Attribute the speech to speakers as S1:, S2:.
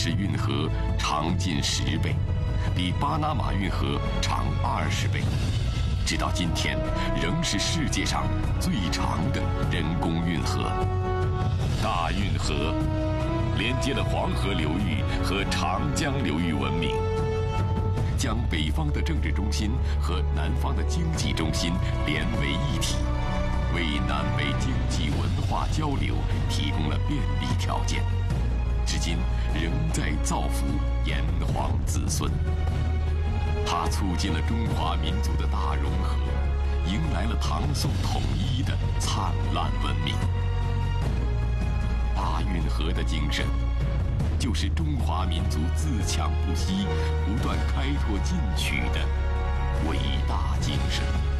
S1: 士运河长近10倍，比巴拿马运河长20倍，直到今天仍是世界上最长的人工运河。大运河连接了黄河流域和长江流域文明，将北方的政治中心和南方的经济中心连为一体，为南北经济文化交流提供了便利条件，至今仍在造福炎黄子孙。它促进了中华民族的大融合，迎来了唐宋统一的灿烂文明。大运河的精神，就是中华民族自强不息、不断开拓进取的伟大精神。